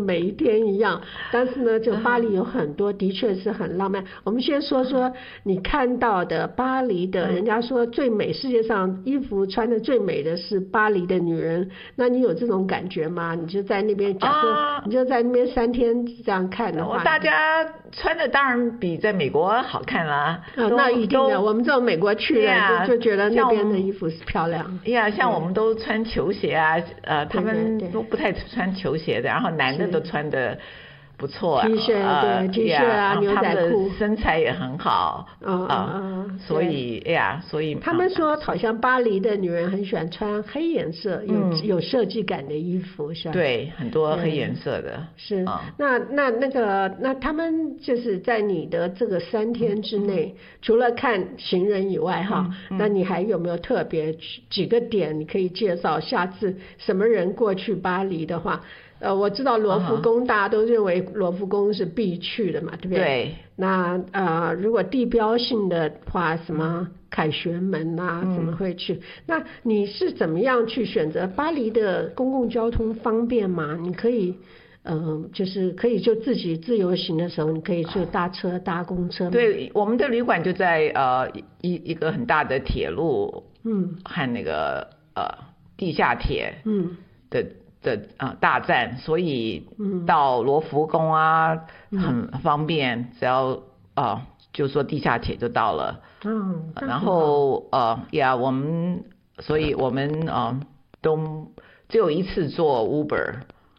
每一天一样。但是呢，就巴黎有很多的确是很浪漫。我们先说说你看到的巴黎的，人家说最美，世界上衣服穿的最美的是巴黎的女人。那你有这种感觉吗？你就在那边，假设你就在那边3天这样看的话， 大家穿的当然比在美国好看啦。 那一定的，我们这种美国去的就觉得那边的衣服是漂亮。 像我们都穿球鞋啊，他们都不太穿球鞋的，然后男的都穿的不错 ，T 恤对 T 恤啊，牛仔裤， 他们的身材也很好所以他们说好像巴黎的女人很喜欢穿黑颜色，有设计感的衣服，是吧？ 对，很多黑颜色的。 是，那他们就是在你的这个3天之内，除了看行人以外哈，那你还有没有特别几个点你可以介绍？下次什么人过去巴黎的话？我知道罗浮宫，大家都认为罗浮宫是必去的嘛，对不对？ 对。 那如果地标性的话，什么凯旋门啊，怎么会去？那你是怎么样去选择？巴黎的公共交通方便吗？你可以，就是可以就自己自由行的时候，你可以就搭车搭公车吗？ 对，我们的旅馆就在一个很大的铁路，和那个地下铁，的大站，所以到罗浮宫啊很方便，只要就说地下铁就到了。然后所以我们都只有一次坐 Uber。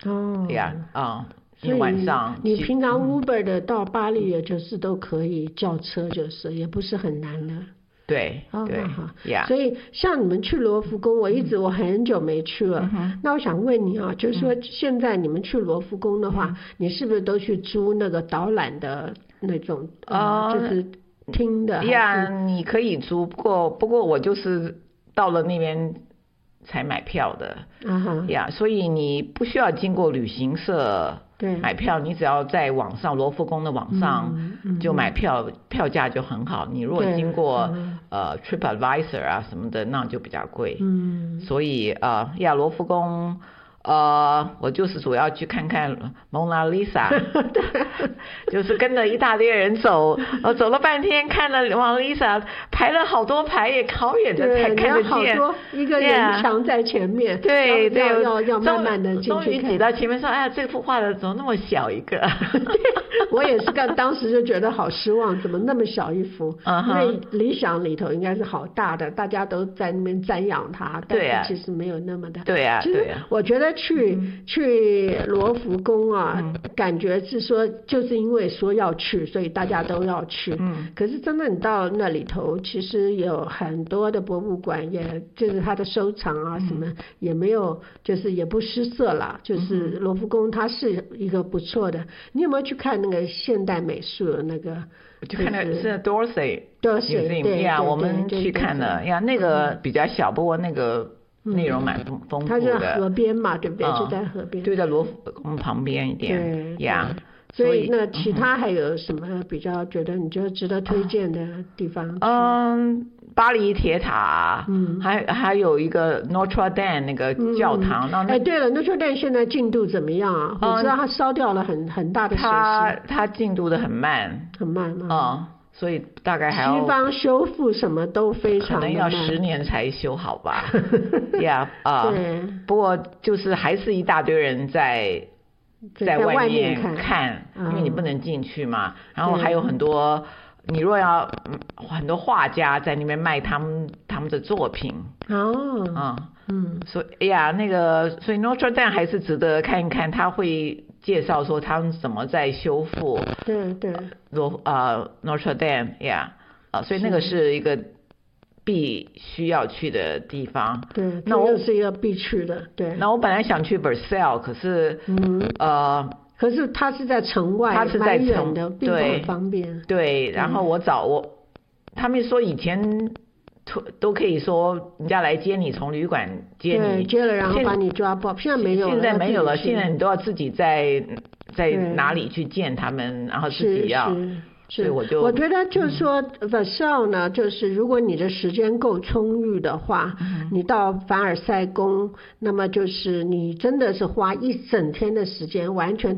因为晚上你平常 Uber 的到巴黎也就是都可以叫车，就是也不是很难的。 对， 所以像你们去罗浮宫，我很久没去了。那我想问你啊，就是说现在你们去罗浮宫的话，你是不是都去租那个导览的那种就是听的？ 你可以租，不过我就是到了那边才买票的。所以你不需要经过旅行社买票，你只要在网上罗浮宫的网上就买票，票价就很好。你如果经过TripAdvisor 啊什么的，那就比较贵。所以罗浮宫我就是主要去看看蒙娜丽莎，就是跟着一大堆人走了半天，看了蒙娜丽莎，排了好多排，也好远的才看得见。 好多一个人墙在前面， 对， 要慢慢的进去看。 终于挤到前面说，这幅画的怎么那么小一个？ 我也是当时就觉得好失望，怎么那么小一幅？因为理想里头应该是好大的，大家都在那边赞扬它，但是其实没有那么的。其实我觉得去罗浮宫感觉是说就是因为说要去，所以大家都要去。可是真的你到那里头，其实有很多的博物馆，也就是它的收藏啊什么也没有，就是也不失色啦。就是罗浮宫它是一个不错的。你有没有去看那个现代美术的那个？ 就看的是 Dorsey， 对， 我们去看了那个比较小，不过那个内容蛮丰富的。 它在河边嘛，对不对？就在河边， 就在罗浮宫旁边一点。 所以那其他还有什么比较觉得你觉得值得推荐的地方？ 巴黎铁塔，还有一个 Notre Dame 那个教堂。 对了 ，Notre Dame 现在进度怎么样啊？我知道它烧掉了很大的损失。 它进度的很慢吗？ 所以大概还要西方修复什么都非常的慢， 可能要10年才修好吧。不过就是还是一大堆人在外面看，因为你不能进去嘛。然后还有很多，你若要很多画家在那边卖他们的作品。所以所以 Notre Dame 还是值得看一看，他会介绍说他们怎么在修复。Notre Dame 所以那个是一个必须要去的地方。 那我是一个必去的。 那我本来想去 Versailles， 可是可是它是在城外， 它是在城的，并不很方便。 然后他们说以前都可以说人家来接你，从旅馆接你， 接了然后把你抓包。现在没有了， 现在你都要自己在哪里去见他们，然后自己要。所以我觉得就是说 Versailles 呢，就是如果你的时间够充裕的话，你到凡尔赛宫，那么就是你真的是花一整天的时间完全